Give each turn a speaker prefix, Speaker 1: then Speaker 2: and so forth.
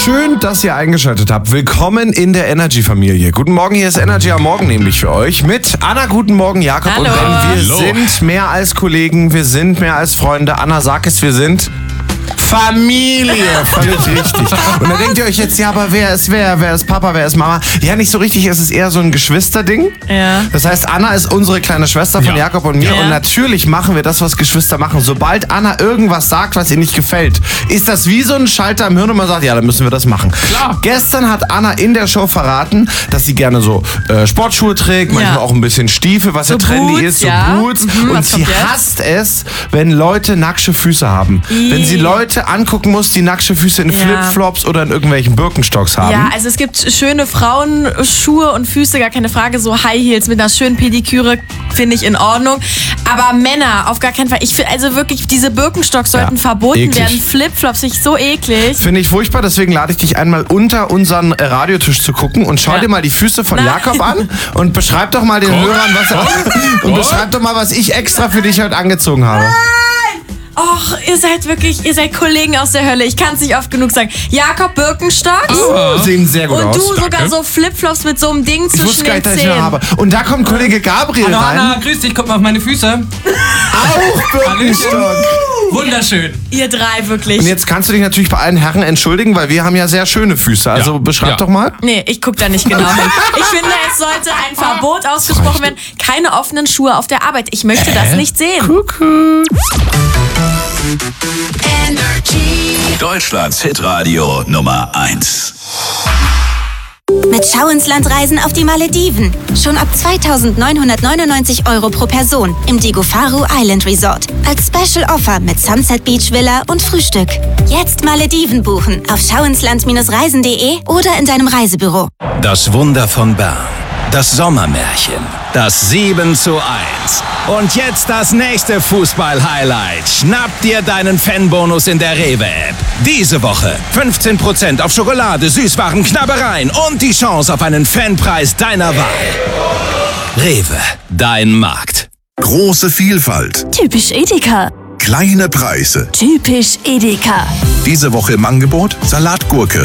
Speaker 1: Schön, dass ihr eingeschaltet habt. Willkommen in der Energy-Familie. Guten Morgen, hier ist Energy am Morgen nämlich für euch. Mit Anna, guten Morgen, Jakob
Speaker 2: Hallo.
Speaker 1: und Ben. Wir
Speaker 3: Hallo.
Speaker 1: sind mehr als Kollegen, wir sind mehr als Freunde. Anna, sag es, wir sind Familie. Völlig richtig. Und dann denkt ihr euch jetzt, ja, aber wer ist wer? Wer ist Papa, wer ist Mama? Ja, nicht so richtig, es ist eher so ein Geschwisterding.
Speaker 2: Ja.
Speaker 1: Das heißt, Anna ist unsere kleine Schwester von
Speaker 3: Ja.
Speaker 1: Jakob und mir.
Speaker 2: Ja.
Speaker 1: Und natürlich machen wir das, was Geschwister machen. Sobald Anna irgendwas sagt, was ihr nicht gefällt, ist das wie so ein Schalter im Hirn und man sagt, ja, dann müssen wir das machen.
Speaker 3: Klar.
Speaker 1: Gestern hat Anna in der Show verraten, dass sie gerne so Sportschuhe trägt, manchmal auch ein bisschen Stiefel, was ja trendy
Speaker 2: Boots,
Speaker 1: ist, so
Speaker 2: ja.
Speaker 1: Boots.
Speaker 2: Mhm,
Speaker 1: und
Speaker 2: was
Speaker 1: sie
Speaker 2: kommt jetzt?
Speaker 1: hasst es, wenn Leute nackte Füße haben. Wenn sie Leute angucken muss, die nackte Füße in
Speaker 2: Ja.
Speaker 1: Flipflops oder in irgendwelchen Birkenstocks haben.
Speaker 2: Ja, also es gibt schöne Frauenschuhe und Füße, gar keine Frage. So High Heels mit einer schönen Pediküre finde ich in Ordnung. Aber Männer, auf gar keinen Fall. Ich finde also wirklich, diese Birkenstocks sollten verboten
Speaker 1: eklig.
Speaker 2: werden. Flipflops, finde ich so eklig.
Speaker 1: Finde ich furchtbar, deswegen lade ich dich einmal unter unseren Radiotisch zu gucken und schau
Speaker 2: Ja.
Speaker 1: dir mal die Füße von
Speaker 2: Nein.
Speaker 1: Jakob an und beschreib doch mal den Hörern, was ich extra für dich heute angezogen habe.
Speaker 2: Och, ihr seid Kollegen aus der Hölle. Ich kann es nicht oft genug sagen. Jakob Birkenstocks
Speaker 1: Sehen sehr gut
Speaker 2: und
Speaker 1: aus.
Speaker 2: du sogar so Flipflops mit so einem Ding
Speaker 1: Ich
Speaker 2: zwischen
Speaker 1: wusste gar
Speaker 2: den
Speaker 1: nicht, dass ich noch
Speaker 2: Zähnen.
Speaker 1: habe. Und da kommt Kollege Gabriel
Speaker 3: Hallo
Speaker 1: rein.
Speaker 3: Anna, grüß dich, guck mal auf meine Füße.
Speaker 1: Auch Birkenstock.
Speaker 3: Wunderschön.
Speaker 2: Ihr drei wirklich.
Speaker 1: Und jetzt kannst du dich natürlich bei allen Herren entschuldigen, weil wir haben ja sehr schöne Füße. Also
Speaker 3: Ja.
Speaker 1: beschreib
Speaker 3: Ja.
Speaker 1: doch mal.
Speaker 2: Nee, ich guck da nicht genau hin. Ich finde, es sollte ein Verbot ausgesprochen werden. Keine offenen Schuhe auf der Arbeit. Ich möchte das nicht sehen.
Speaker 4: Deutschlands Hitradio Nummer 1.
Speaker 5: Mit Schau ins Land reisen auf die Malediven. Schon ab 2.999 € pro Person im Digofaru Island Resort. Als Special Offer mit Sunset Beach Villa und Frühstück. Jetzt Malediven buchen auf schauinsland-reisen.de oder in deinem Reisebüro.
Speaker 4: Das Wunder von Bern. Das Sommermärchen. Das 7:1. Und jetzt das nächste Fußball-Highlight. Schnapp dir deinen Fanbonus in der Rewe-App. Diese Woche 15% auf Schokolade, Süßwaren, Knabbereien und die Chance auf einen Fanpreis deiner Wahl. Rewe, dein Markt.
Speaker 6: Große Vielfalt,
Speaker 5: Typisch Edeka.
Speaker 6: kleine Preise.
Speaker 5: Typisch Edeka.
Speaker 6: Diese Woche im Angebot Salatgurke